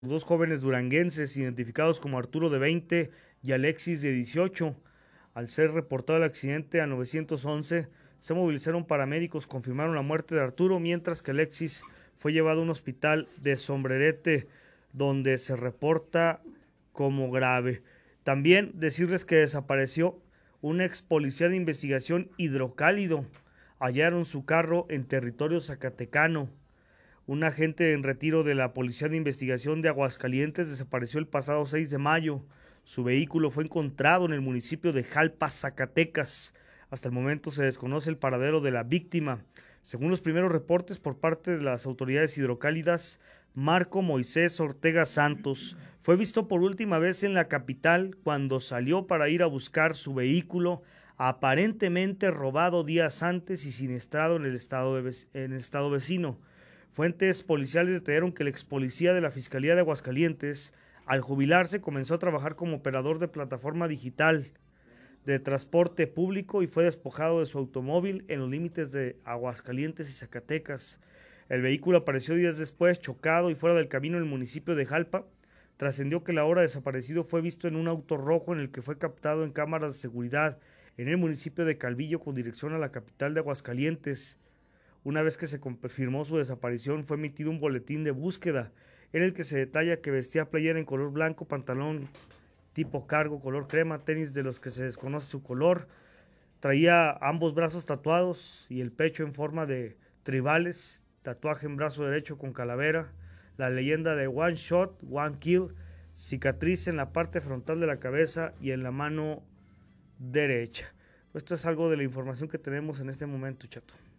Dos jóvenes duranguenses identificados como Arturo de 20 y Alexis de 18. Al ser reportado el accidente a 911, se movilizaron paramédicos, confirmaron la muerte de Arturo, mientras que Alexis fue llevado a un hospital de Sombrerete, donde se reporta como grave. También decirles que desapareció un ex policía de investigación, Hidrocálido. Hallaron su carro en territorio zacatecano. Un agente en retiro de la Policía de Investigación de Aguascalientes desapareció el pasado 6 de mayo. Su vehículo fue encontrado en el municipio de Jalpa, Zacatecas. Hasta el momento se desconoce el paradero de la víctima. Según los primeros reportes por parte de las autoridades hidrocálidas, Marco Moisés Ortega Santos fue visto por última vez en la capital cuando salió para ir a buscar su vehículo, aparentemente robado días antes y siniestrado en el estado vecino. Fuentes policiales detallaron que el ex policía de la Fiscalía de Aguascalientes, al jubilarse, comenzó a trabajar como operador de plataforma digital de transporte público y fue despojado de su automóvil en los límites de Aguascalientes y Zacatecas. El vehículo apareció días después, chocado y fuera del camino en el municipio de Jalpa. Trascendió que el ahora desaparecido fue visto en un auto rojo en el que fue captado en cámaras de seguridad en el municipio de Calvillo con dirección a la capital de Aguascalientes. Una vez que se confirmó su desaparición, fue emitido un boletín de búsqueda en el que se detalla que vestía playera en color blanco, pantalón tipo cargo color crema, tenis de los que se desconoce su color, traía ambos brazos tatuados y el pecho en forma de tribales, tatuaje en brazo derecho con calavera, la leyenda de One Shot, One Kill, cicatriz en la parte frontal de la cabeza y en la mano derecha. Esto es algo de la información que tenemos en este momento, chato.